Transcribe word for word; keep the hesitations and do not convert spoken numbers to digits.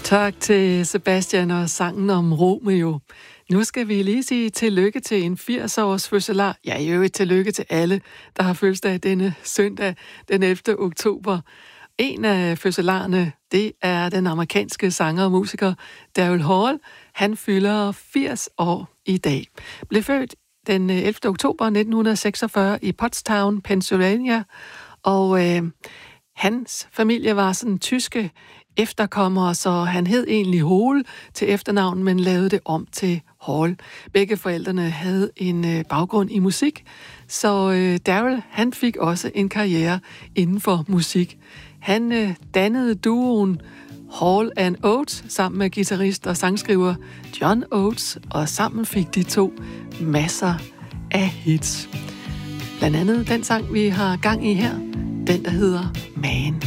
Tak til Sebastian og sangen om Romeo. Nu skal vi lige sige tillykke til en firs-års fødselar. Ja, i øvrigt tillykke til alle, der har fødselsdag denne søndag den ellevte oktober. En af fødselarerne, det er den amerikanske sanger og musiker Daryl Hall. Han fylder firs år i dag. Blev født den ellevte oktober nitten seksogfyrre i Pottstown, Pennsylvania. Og øh, hans familie var sådan tyske efterkommere, så han hed egentlig Hall til efternavn, men lavede det om til Hall. Begge forældrene havde en øh, baggrund i musik, så øh, Daryl, han fik også en karriere inden for musik. Han øh, dannede duoen Hall and Oates sammen med guitarist og sangskriver John Oates, og sammen fik de to masser af hits. Blandt andet den sang, vi har gang i her, den der hedder Man.